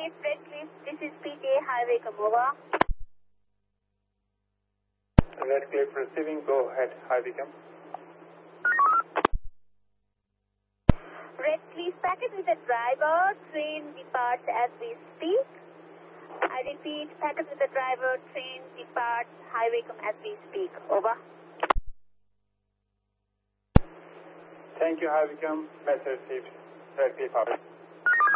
Redcliffe, this is PJ Highway, come over. Redcliffe receiving, go ahead, Highway, come. Redcliffe, packet with the driver, train departs as we speak. I repeat, packet with the driver, train departs, Highway, come as we speak. Over. Thank you, Highway, come. Message received. Redcliffe, Highway.